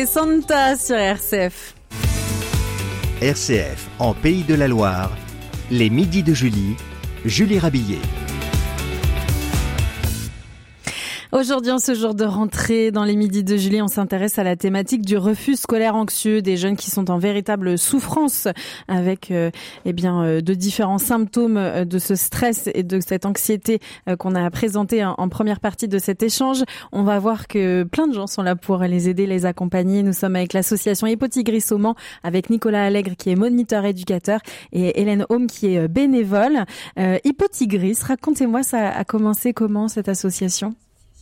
Santa sur RCF. RCF, en Pays de la Loire, les midis de Julie Rabillet. Aujourd'hui, en ce jour de rentrée, dans les midis de Julie, on s'intéresse à la thématique du refus scolaire anxieux, des jeunes qui sont en véritable souffrance avec de différents symptômes de ce stress et de cette anxiété qu'on a présenté en première partie de cet échange. On va voir que plein de gens sont là pour les aider, les accompagner. Nous sommes avec l'association Hypotigris au Mans, avec Nicolas Allègre qui est moniteur éducateur et Hélène Aume qui est bénévole. Hypotigris, racontez-moi, ça a commencé comment cette association ?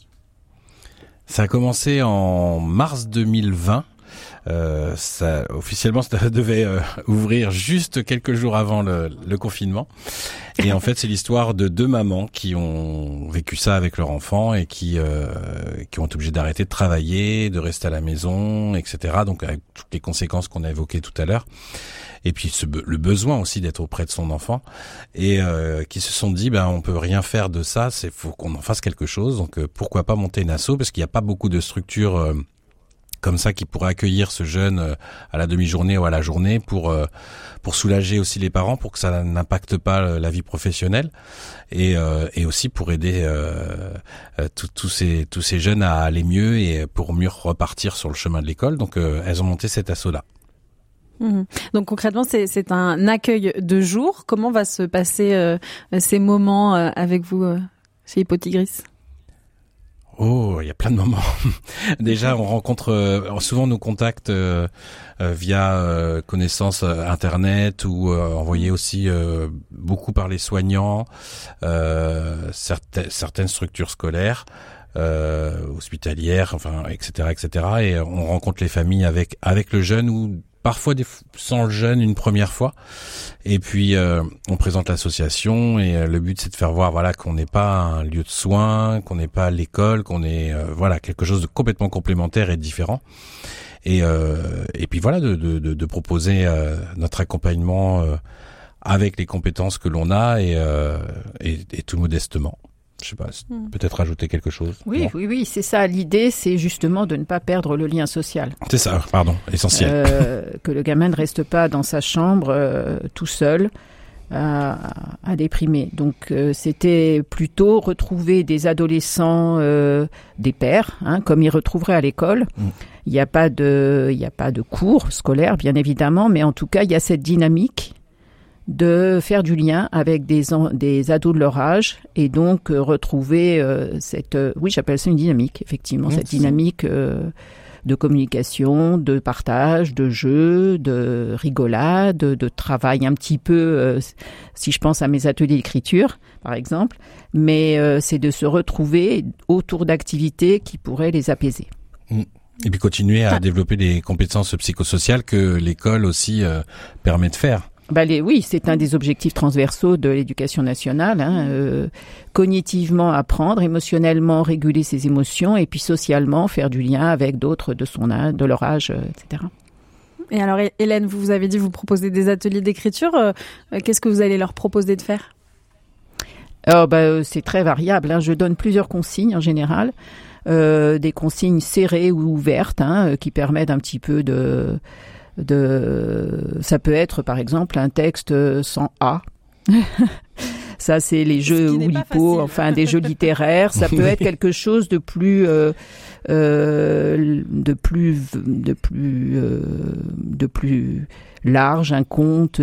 Ça a commencé en mars 2020. Officiellement, ça devait ouvrir juste quelques jours avant le confinement. Et en fait, c'est l'histoire de deux mamans qui ont vécu ça avec leur enfant et qui ont été obligées d'arrêter de travailler, de rester à la maison, etc. Donc, avec toutes les conséquences qu'on a évoquées tout à l'heure. Et puis le besoin aussi d'être auprès de son enfant, et qui se sont dit on peut rien faire de ça, faut qu'on en fasse quelque chose. Donc pourquoi pas monter une asso, parce qu'il n'y a pas beaucoup de structures comme ça qui pourraient accueillir ce jeune à la demi-journée ou à la journée pour soulager aussi les parents, pour que ça n'impacte pas la vie professionnelle, et aussi pour aider tous ces jeunes à aller mieux et pour mieux repartir sur le chemin de l'école. Donc elles ont monté cet asso là. Donc concrètement, c'est un accueil de jour. Comment va se passer ces moments avec vous chez Hypotigris ? Oh, il y a plein de moments. Déjà, on rencontre souvent nos contacts via connaissances internet ou envoyés aussi beaucoup par les soignants, certaines structures scolaires. Hospitalières, etc. Et on rencontre les familles avec le jeune ou parfois sans le jeune une première fois. Et puis on présente l'association et le but c'est de faire voir qu'on n'est pas un lieu de soins, qu'on n'est pas l'école, qu'on est quelque chose de complètement complémentaire et différent. Et puis de proposer notre accompagnement avec les compétences que l'on a et tout modestement. Je sais pas, peut-être rajouter quelque chose. Oui, c'est ça. L'idée, c'est justement de ne pas perdre le lien social. C'est ça, essentiel. Que le gamin ne reste pas dans sa chambre tout seul à déprimer. Donc, c'était plutôt retrouver des adolescents, des pairs, comme ils retrouveraient à l'école. Il n'y a pas de cours scolaires, bien évidemment, mais en tout cas, il y a cette dynamique de faire du lien avec des ados de leur âge et donc retrouver j'appelle ça une dynamique, effectivement, cette dynamique de communication, de partage, de jeu, de rigolade, de travail un petit peu, si je pense à mes ateliers d'écriture, par exemple, mais c'est de se retrouver autour d'activités qui pourraient les apaiser. Et puis continuer à développer des compétences psychosociales que l'école aussi permet de faire. Oui, c'est un des objectifs transversaux de l'éducation nationale. Cognitivement apprendre, émotionnellement réguler ses émotions et puis socialement faire du lien avec d'autres de son âge, de leur âge, etc. Et alors Hélène, vous avez dit vous proposez des ateliers d'écriture. Qu'est-ce que vous allez leur proposer de faire ? C'est très variable. Je donne plusieurs consignes en général. Des consignes serrées ou ouvertes qui permettent un petit peu ça peut être par exemple un texte sans A. Ça c'est les jeux Oulipo, des jeux littéraires. Ça peut être quelque chose de plus large, un conte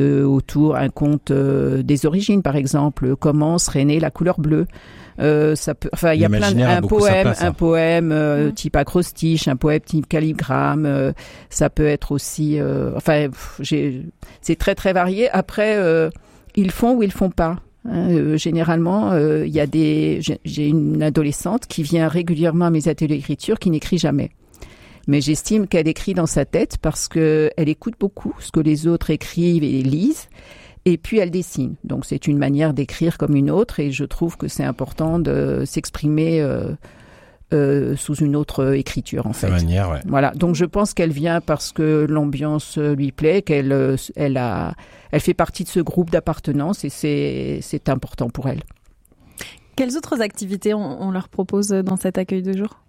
des origines par exemple. Comment serait née la couleur bleue. Ça peut, il y a un poème type acrostiche, un poème type calligramme. Ça peut être aussi, c'est très très varié. Après, ils font ou ils font pas. Généralement, j'ai une adolescente qui vient régulièrement à mes ateliers d'écriture qui n'écrit jamais. Mais j'estime qu'elle écrit dans sa tête parce que elle écoute beaucoup ce que les autres écrivent et lisent. Et puis elle dessine. Donc c'est une manière d'écrire comme une autre et je trouve que c'est important de s'exprimer sous une autre écriture en fait. Manière, ouais. Voilà. Donc je pense qu'elle vient parce que l'ambiance lui plaît, qu'elle fait partie de ce groupe d'appartenance et c'est important pour elle. Quelles autres activités on leur propose dans cet accueil de jour ?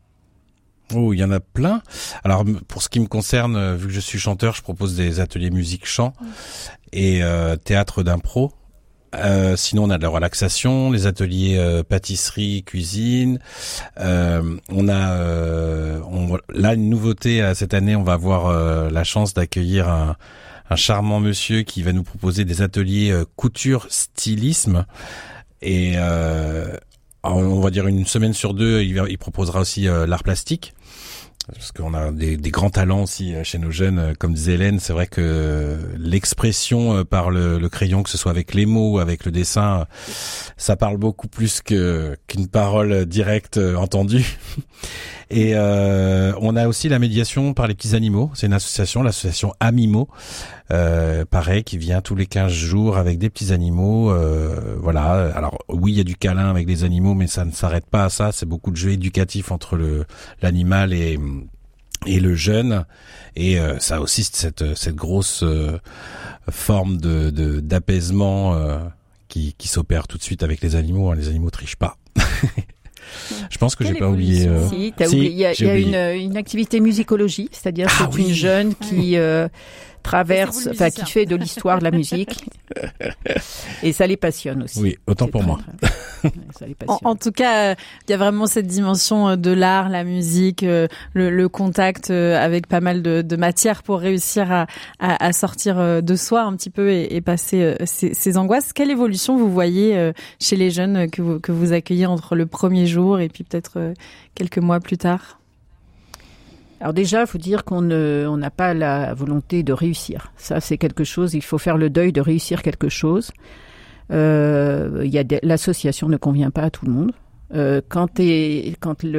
Oh, il y en a plein. Alors, pour ce qui me concerne, vu que je suis chanteur, je propose des ateliers musique-chant et théâtre d'impro. Sinon, on a de la relaxation, les ateliers pâtisserie, cuisine. On a là une nouveauté cette année. On va avoir la chance d'accueillir un charmant monsieur qui va nous proposer des ateliers couture stylisme et on va dire une semaine sur deux, il proposera aussi l'art plastique. Parce qu'on a des grands talents aussi chez nos jeunes, comme disait Hélène, c'est vrai que l'expression par le crayon, que ce soit avec les mots ou avec le dessin, ça parle beaucoup plus qu'une parole directe entendue. Et on a aussi la médiation par les petits animaux, c'est une association, l'association Amimo, pareil, qui vient tous les 15 jours avec des petits animaux, voilà. Alors oui, il y a du câlin avec les animaux, mais ça ne s'arrête pas à ça, c'est beaucoup de jeux éducatifs entre l'animal et le jeune, et ça a aussi cette grosse forme d'apaisement qui s'opère tout de suite avec les animaux, hein. Les animaux trichent pas. Je pense que j'ai pas oublié. Si, t'as oublié. Il y a une activité musicologie, c'est-à-dire c'est une jeune qui traverse, enfin qui fait de l'histoire de la musique, et ça les passionne aussi. Oui, autant pour moi. Ça les passionne. En tout cas, il y a vraiment cette dimension de l'art, la musique, le contact avec pas mal de matières pour réussir à sortir de soi un petit peu et passer ces angoisses. Quelle évolution vous voyez chez les jeunes que vous accueillez entre le premier jour et puis peut-être quelques mois plus tard? Alors déjà, il faut dire qu'on n'a pas la volonté de réussir. Ça, c'est quelque chose, il faut faire le deuil de réussir quelque chose. L'association ne convient pas à tout le monde. Quand les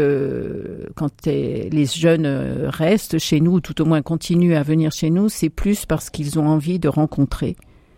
jeunes restent chez nous, ou tout au moins continuent à venir chez nous, c'est plus parce qu'ils ont envie de rencontrer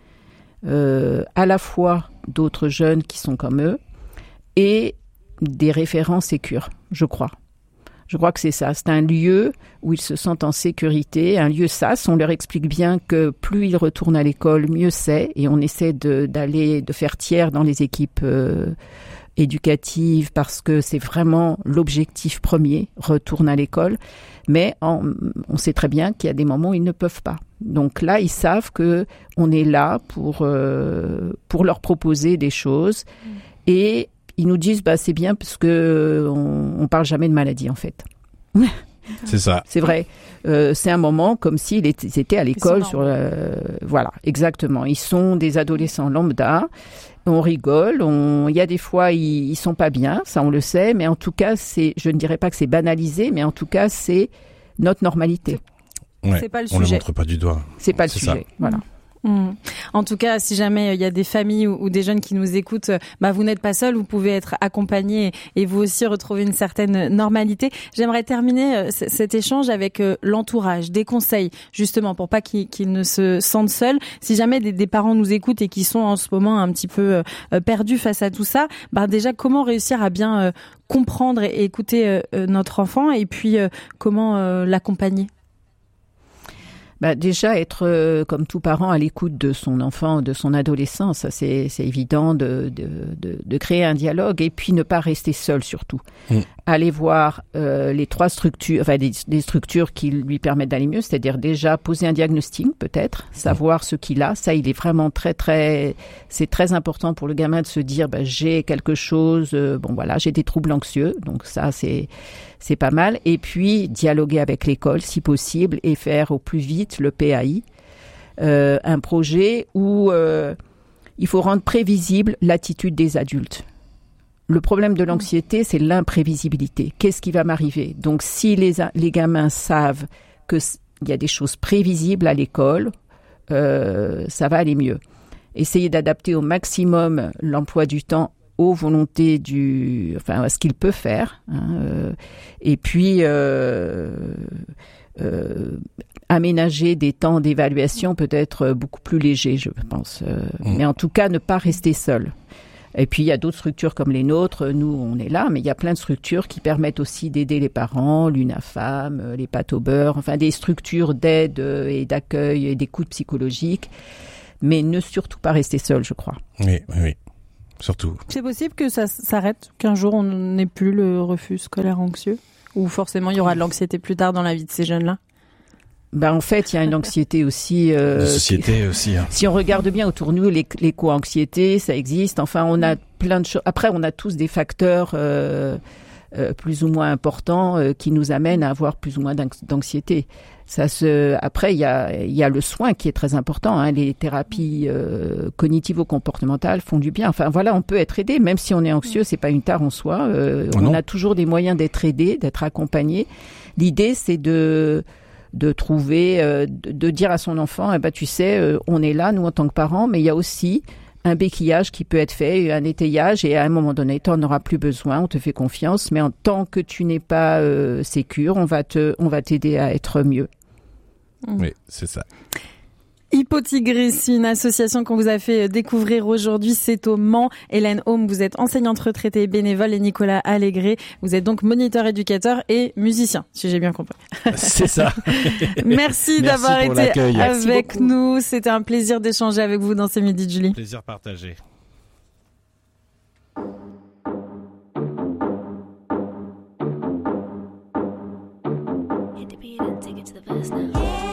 à la fois d'autres jeunes qui sont comme eux et des référents sécures, je crois. Je crois que c'est ça. C'est un lieu où ils se sentent en sécurité, un lieu sas. On leur explique bien que plus ils retournent à l'école, mieux c'est. Et on essaie de faire tiers dans les équipes éducatives parce que c'est vraiment l'objectif premier, retourne à l'école. Mais on sait très bien qu'il y a des moments où ils ne peuvent pas. Donc là, ils savent que on est là pour leur proposer des choses. Et ils nous disent, c'est bien parce que on parle jamais de maladie, en fait. C'est ça. C'est vrai. C'est un moment comme s'ils étaient à l'école. Voilà, exactement. Ils sont des adolescents lambda. On rigole. Il y a des fois, ils sont pas bien. Ça, on le sait. Mais en tout cas, je ne dirais pas que c'est banalisé, mais en tout cas, c'est notre normalité. Ouais, c'est pas le on sujet. Le montre pas du doigt. C'est pas le sujet. Ça. Voilà. En tout cas, si jamais il y a des familles ou des jeunes qui nous écoutent, vous n'êtes pas seuls, vous pouvez être accompagnés et vous aussi retrouver une certaine normalité. J'aimerais terminer cet échange avec l'entourage, des conseils justement pour pas qu'ils ne se sentent seuls. Si jamais des parents nous écoutent et qui sont en ce moment un petit peu perdus face à tout ça, déjà comment réussir à bien comprendre et écouter notre enfant et puis comment l'accompagner? Déjà, être comme tout parent à l'écoute de son enfant, de son adolescent, ça c'est évident de créer un dialogue et puis ne pas rester seul surtout. Aller voir les trois structures, enfin des structures qui lui permettent d'aller mieux, c'est-à-dire déjà poser un diagnostic peut-être, savoir ce qu'il a. Ça, il est vraiment c'est très important pour le gamin de se dire j'ai quelque chose, j'ai des troubles anxieux, donc ça c'est pas mal. Et puis, dialoguer avec l'école, si possible, et faire au plus vite le PAI. Un projet où il faut rendre prévisible l'attitude des adultes. Le problème de l'anxiété, c'est l'imprévisibilité. Qu'est-ce qui va m'arriver? Donc, si les gamins savent qu'il y a des choses prévisibles à l'école, ça va aller mieux. Essayer d'adapter au maximum l'emploi du temps aux volontés à ce qu'il peut faire, et puis aménager des temps d'évaluation peut-être beaucoup plus légers, je pense. Mais en tout cas, ne pas rester seul. Et puis, il y a d'autres structures comme les nôtres. Nous, on est là, mais il y a plein de structures qui permettent aussi d'aider les parents, l'UNAFAM, les pâtes au beurre, enfin des structures d'aide et d'accueil et d'écoute psychologique. Mais ne surtout pas rester seul, je crois. Oui. Surtout. C'est possible que ça s'arrête, qu'un jour on n'ait plus le refus scolaire anxieux? Ou forcément il y aura de l'anxiété plus tard dans la vie de ces jeunes-là? En fait, il y a une anxiété aussi. De société aussi. Hein. Si on regarde bien autour de nous, l'éco-anxiété, ça existe. Enfin, on a plein de choses. Après, on a tous des facteurs plus ou moins importants qui nous amènent à avoir plus ou moins d'anxiété. Après, il y a le soin qui est très important. Hein. Les thérapies cognitivo-comportementales font du bien. Enfin, voilà, on peut être aidé, même si on est anxieux, c'est pas une tare en soi. On a toujours des moyens d'être aidé, d'être accompagné. L'idée, c'est de trouver, de dire à son enfant, tu sais, on est là, nous, en tant que parents, mais il y a aussi un béquillage qui peut être fait, un étayage, et à un moment donné, tu n'en auras plus besoin, on te fait confiance, mais en tant que tu n'es pas sécure, on va t'aider à être mieux. Oui, c'est ça. Hypotigrécie, une association qu'on vous a fait découvrir aujourd'hui, c'est au Mans. Hélène Haume, vous êtes enseignante retraitée bénévole, et Nicolas Allégré, vous êtes donc moniteur éducateur et musicien, si j'ai bien compris. C'est ça. Merci d'avoir été avec nous. C'était un plaisir d'échanger avec vous dans ces Midis de Julie. Plaisir partagé. Hit the beat and take it to the past now.